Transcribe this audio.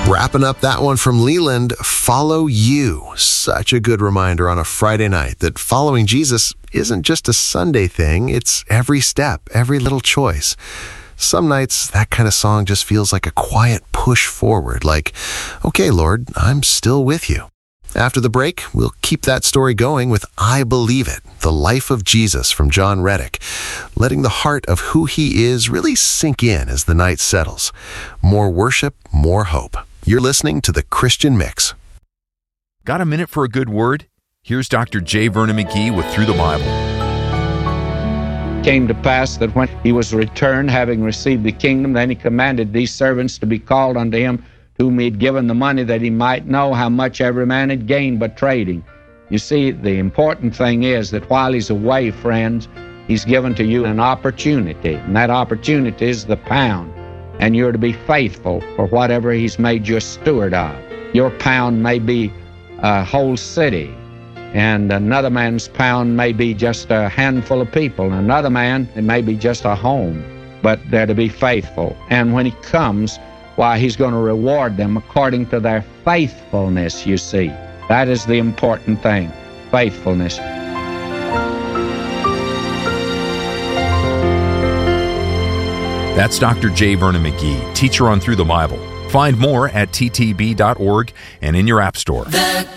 Wrapping up that one from Leland, Follow You. Such a good reminder on a Friday night that following Jesus isn't just a Sunday thing, it's every step, every little choice. Some nights, that kind of song just feels like a quiet push forward, like, okay, Lord, I'm still with you. After the break, we'll keep that story going with I Believe It, the life of Jesus from John Reddick, letting the heart of who he is really sink in as the night settles. More worship, more hope. You're listening to The Christian Mix. Got a minute for a good word? Here's Dr. J. Vernon McGee with Through the Bible. It came to pass that when he was returned, having received the kingdom, then he commanded these servants to be called unto him, to whom he had given the money, that he might know how much every man had gained by trading. You see, the important thing is that while he's away, friends, he's given to you an opportunity, and that opportunity is the pound. And you're to be faithful for whatever he's made you a steward of. Your pound may be a whole city, and another man's pound may be just a handful of people. Another man, it may be just a home, but they're to be faithful. And when he comes, why, he's going to reward them according to their faithfulness, you see. That is the important thing, faithfulness. That's Dr. J. Vernon McGee, teacher on Through the Bible. Find more at ttb.org and in your app store.